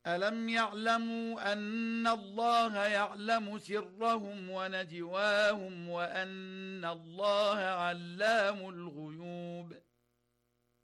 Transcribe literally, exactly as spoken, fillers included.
ألم يعلموا أن الله يعلم سرهم ونجواهم وأن الله علام الغيوب